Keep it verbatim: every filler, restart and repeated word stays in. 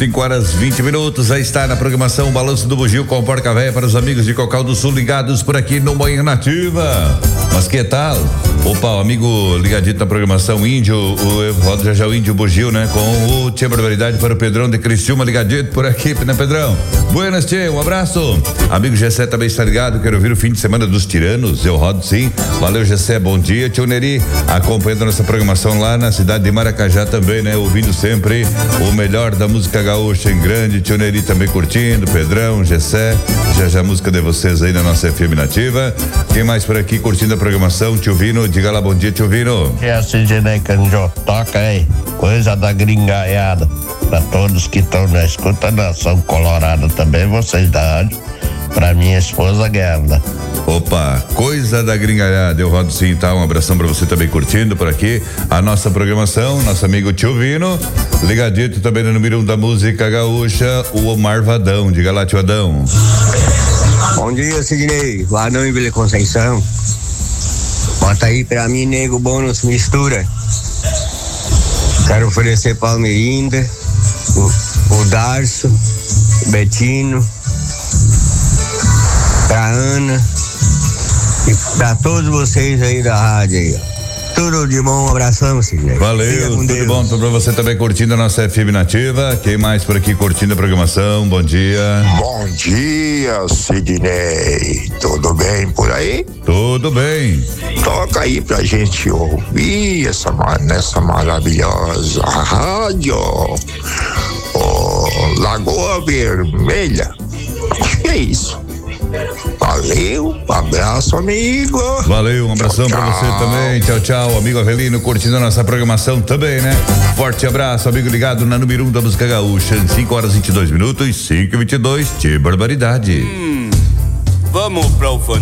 cinco horas vinte minutos, aí está na programação o Balanço do Bugio com Porca Véia para os amigos de Cocal do Sul ligados por aqui no Manhã Nativa. Mas que tal? Opa, o amigo ligadito na programação Índio, o eu rodo já já o Índio Bugio, né? Com o Tia Barbaridade para o Pedrão de Criciúma ligadito por aqui, né, Pedrão? Buenas, Tia, um abraço. Amigo Gessé também está ligado, quero ouvir o fim de semana dos tiranos, eu rodo sim. Valeu, Gessé, bom dia. Tio Neri, acompanhando nossa programação lá na cidade de Maracajá também, né? Ouvindo sempre o melhor da música gaúcha em grande. Tio Neri também curtindo, Pedrão, Gessé, já já a música de vocês aí na nossa F M Nativa. Quem mais por aqui curtindo a programação? Tio Vino, diga lá bom dia, tio Vino. É a Sidney Canjô, toca aí, coisa da gringaiada, pra todos que estão na escuta, nação colorada também, vocês da rádio, pra minha esposa Gerda. Opa, coisa da gringalhada, eu rodo sim, tá? Um abração pra você também curtindo por aqui a nossa programação, nosso amigo tio Vino, ligadito também no número um da música gaúcha, o Omar Vadão, diga lá, tio Adão. Bom dia, Sidney, lá não em Vila Conceição, bota aí pra mim, nego bônus mistura, quero oferecer pra Almerinda, o, o Darcio, o Betino, pra Ana e pra todos vocês aí da rádio aí, ó. Tudo de bom, um abração, Sidney. Valeu, tudo Deus. bom pra você também curtindo a nossa F M Nativa. Quem mais por aqui curtindo a programação? Bom dia. Bom dia, Sidney. Tudo bem por aí? Tudo bem. Toca aí pra gente ouvir essa, nessa maravilhosa rádio. Oh, Lagoa Vermelha. Acho que é isso. Valeu, abraço, amigo. Valeu, um abração tchau, pra você tchau. também. Tchau, tchau, amigo Avelino, curtindo a nossa programação também, né? Forte abraço, amigo ligado na número um da música gaúcha. cinco horas e vinte e dois minutos, cinco e vinte e dois, de barbaridade. Hum, vamos pra alfândega.